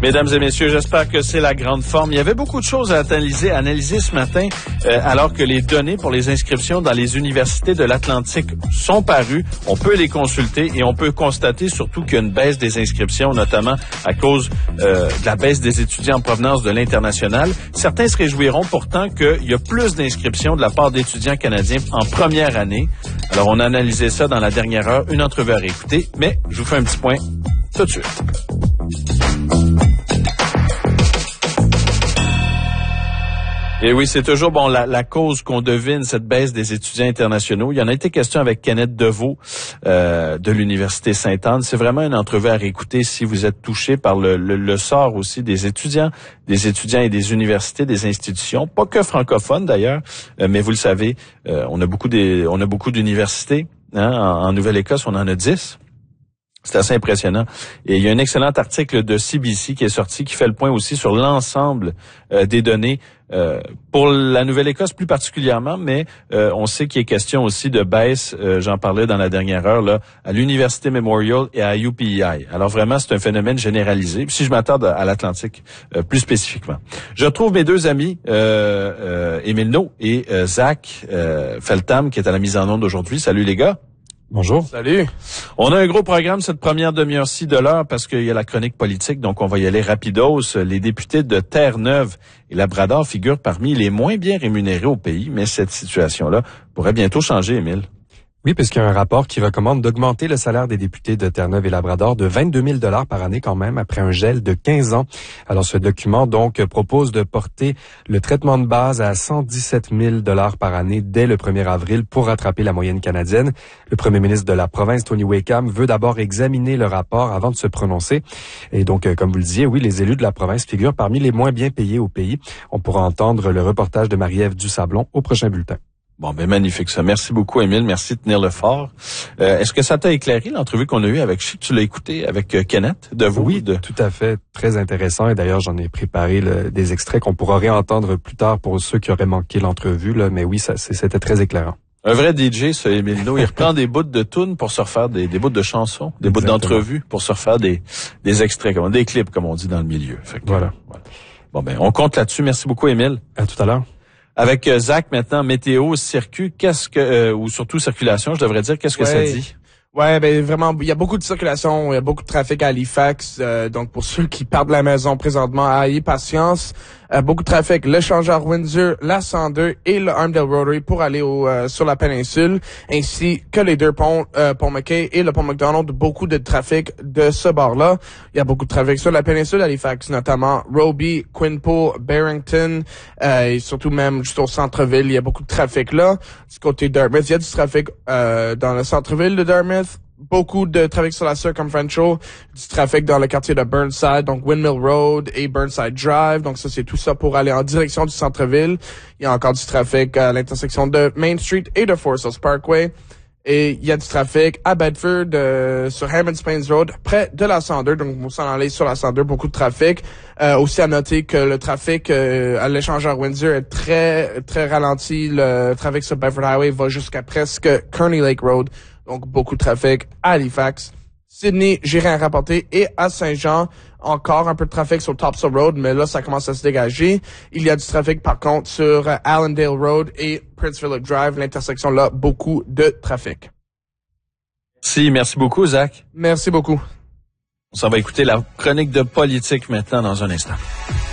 Mesdames et messieurs, j'espère que c'est la grande forme. Il y avait beaucoup de choses à analyser ce matin, alors que les données pour les inscriptions dans les universités de l'Atlantique sont parues. On peut les consulter et on peut constater surtout qu'il y a une baisse des inscriptions, notamment à cause de la baisse des étudiants en provenance de l'international. Certains se réjouiront pourtant qu'il y a plus d'inscriptions de la part d'étudiants canadiens en première année. Alors, on a analysé ça dans la dernière heure, une entrevue à réécouter, mais je vous fais un petit point tout de suite. Et oui, c'est toujours la cause qu'on devine, cette baisse des étudiants internationaux. Il y en a été question avec Kenneth Deveau de l'Université Sainte-Anne. C'est vraiment une entrevue à réécouter si vous êtes touché par le sort aussi des étudiants et des universités, des institutions, pas que francophones d'ailleurs, mais vous le savez, on a beaucoup d'universités. Hein, en Nouvelle-Écosse, on en a 10. C'est assez impressionnant. Et il y a un excellent article de CBC qui est sorti, qui fait le point aussi sur l'ensemble des données pour la Nouvelle-Écosse plus particulièrement, mais on sait qu'il est question aussi de baisse, j'en parlais dans la dernière heure, là, à l'Université Memorial et à UPEI. Alors vraiment, c'est un phénomène généralisé. Puis si je m'attarde à l'Atlantique plus spécifiquement. Je retrouve mes deux amis, Émile No et Zach Feltham, qui est à la mise en onde aujourd'hui. Salut les gars. Bonjour. Salut. On a un gros programme cette première demi-heure-ci de l'heure parce qu'il y a la chronique politique, donc on va y aller rapidos. Les députés de Terre-Neuve et Labrador figurent parmi les moins bien rémunérés au pays, mais cette situation-là pourrait bientôt changer, Émile. Oui, puisqu'il y a un rapport qui recommande d'augmenter le salaire des députés de Terre-Neuve et Labrador de 22 000 $ par année quand même, après un gel de 15 ans. Alors, ce document, donc, propose de porter le traitement de base à 117 000 $ par année dès le 1er avril pour rattraper la moyenne canadienne. Le premier ministre de la province, Tony Wakeham, veut d'abord examiner le rapport avant de se prononcer. Et donc, comme vous le disiez, oui, les élus de la province figurent parmi les moins bien payés au pays. On pourra entendre le reportage de Marie-Ève Dusablon au prochain bulletin. Bon, ben magnifique ça. Merci beaucoup, Émile. Merci de tenir le fort. Est-ce que ça t'a éclairé l'entrevue qu'on a eue avec, je sais que tu l'as écouté, avec Kenneth Deveau? Oui, tout à fait. Très intéressant. Et d'ailleurs, j'en ai préparé des extraits qu'on pourra réentendre plus tard pour ceux qui auraient manqué l'entrevue. Là. Mais oui, c'était très éclairant. Un vrai DJ, ce Émile No. Il reprend des bouts de tunes pour se refaire des bouts de chansons, des bouts d'entrevues pour se refaire des extraits, des clips, comme on dit dans le milieu. Fait que, voilà. Bon, ben, on compte là-dessus. Merci beaucoup, Émile. À tout à l'heure. Avec Zach, maintenant, météo, circuit, ou surtout circulation, je devrais dire, qu'est-ce que ça dit? Ouais, ben vraiment, il y a beaucoup de circulation, il y a beaucoup de trafic à Halifax. Donc, pour ceux qui partent de la maison présentement, ayez patience. Beaucoup de trafic, l'échangeur Windsor, la 102 et le Armdale Rotary pour aller sur la péninsule, ainsi que les deux ponts, pont McKay et le pont McDonald. Beaucoup de trafic de ce bord-là. Il y a beaucoup de trafic sur la péninsule Halifax, notamment Roby, Quinpool, Barrington, et surtout même juste au centre-ville. Il y a beaucoup de trafic là. Du côté de Dartmouth, il y a du trafic dans le centre-ville de Dartmouth. Beaucoup de trafic sur la Circumferential, du trafic dans le quartier de Burnside, donc Windmill Road et Burnside Drive. Donc ça, c'est tout ça pour aller en direction du centre-ville. Il y a encore du trafic à l'intersection de Main Street et de Forest Hills Parkway. Et il y a du trafic à Bedford, sur Hammond's Plains Road, près de la 102. Donc, vous s'en allez sur la 102, beaucoup de trafic. Aussi à noter que le trafic à l'échangeur Windsor est très, très ralenti. Le trafic sur Bedford Highway va jusqu'à presque Kearney Lake Road. Donc, beaucoup de trafic à Halifax. Sydney, j'ai rien à rapporter. Et à Saint-Jean, encore un peu de trafic sur Topsail Road, mais là, ça commence à se dégager. Il y a du trafic, par contre, sur Allendale Road et Prince Philip Drive. L'intersection là, beaucoup de trafic. Merci beaucoup, Zach. Merci beaucoup. On s'en va écouter la chronique de politique maintenant dans un instant.